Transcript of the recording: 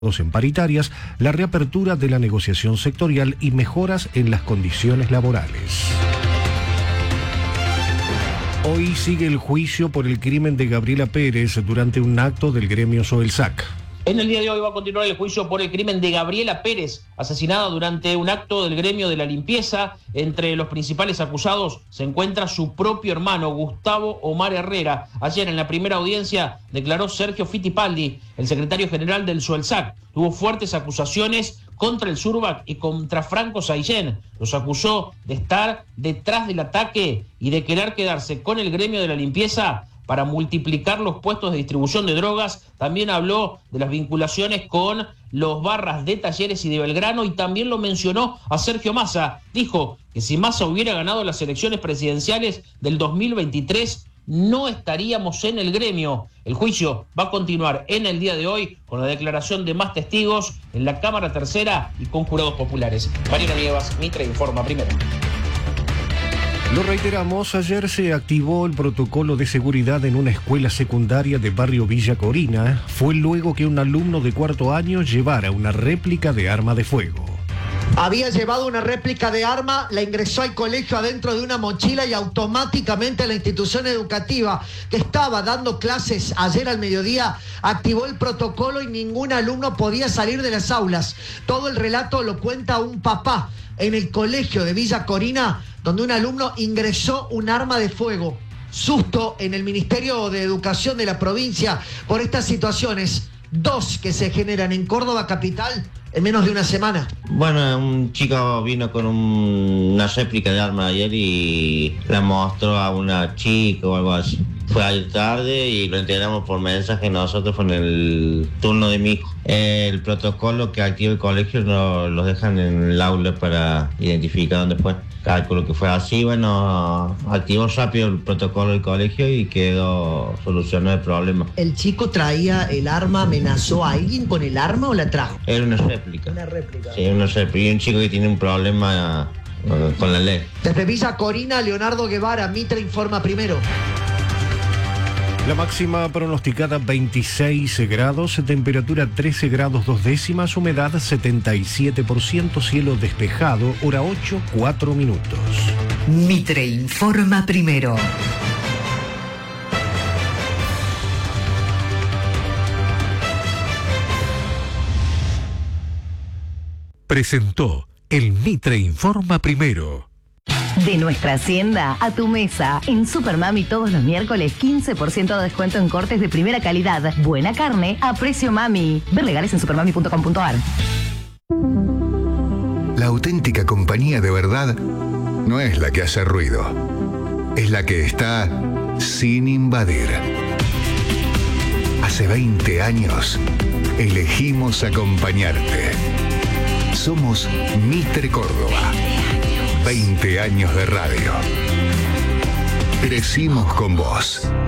en paritarias, la reapertura de la negociación sectorial y mejoras en las condiciones laborales. Hoy sigue el juicio por el crimen de Gabriela Pérez durante un acto del gremio Soelsac. En el día de hoy va a continuar el juicio por el crimen de Gabriela Pérez, asesinada durante un acto del gremio de la limpieza. Entre los principales acusados se encuentra su propio hermano, Gustavo Omar Herrera. Ayer en la primera audiencia declaró Sergio Fittipaldi, el secretario general del Soelsac. Tuvo fuertes acusaciones contra el Surbac y contra Franco Saillén. Los acusó de estar detrás del ataque y de querer quedarse con el gremio de la limpieza para multiplicar los puestos de distribución de drogas. También habló de las vinculaciones con los barras de Talleres y de Belgrano y también lo mencionó a Sergio Massa. Dijo que si Massa hubiera ganado las elecciones presidenciales del 2023, no estaríamos en el gremio. El juicio va a continuar en el día de hoy con la declaración de más testigos en la Cámara Tercera y con jurados populares. Mariano Nievas, Mitre Informa Primero. Lo reiteramos, ayer se activó el protocolo de seguridad en una escuela secundaria de barrio Villa Corina. Fue luego que un alumno de cuarto año llevara una réplica de arma de fuego. Había llevado una réplica de arma, la ingresó al colegio adentro de una mochila y automáticamente la institución educativa que estaba dando clases ayer al mediodía activó el protocolo y ningún alumno podía salir de las aulas. Todo el relato lo cuenta un papá en el colegio de Villa Corina, donde un alumno ingresó un arma de fuego. Susto en el Ministerio de Educación de la provincia por estas situaciones, 2 que se generan en Córdoba capital en menos de una semana. Bueno, un chico vino con una réplica de arma ayer y la mostró a una chica o algo así. Fue ayer tarde y lo enteramos por mensaje nosotros con el turno de mi hijo. El protocolo que activa el colegio lo dejan en el aula para identificar dónde fue. Cálculo que fue así, bueno, activó rápido el protocolo del colegio y quedó solucionado el problema. ¿El chico traía el arma, amenazó a alguien con el arma o la trajo? Era una réplica. Una réplica. Sí, una réplica. Y un chico que tiene un problema con la ley. Desde Villa Corina, Leonardo Guevara, Mitre Informa Primero. La máxima pronosticada 26 grados, temperatura 13 grados 2 décimas, humedad 77%, cielo despejado, hora 8, 4 minutos. Mitre Informa Primero. Presentó el Mitre Informa Primero. De nuestra hacienda a tu mesa. En Supermami todos los miércoles 15% de descuento en cortes de primera calidad. Buena carne a precio mami. Ver legales en supermami.com.ar. La auténtica compañía de verdad no es la que hace ruido. Es la que está sin invadir. Hace 20 años elegimos acompañarte. Somos Mitre Córdoba. 20 años de radio. Crecimos con vos.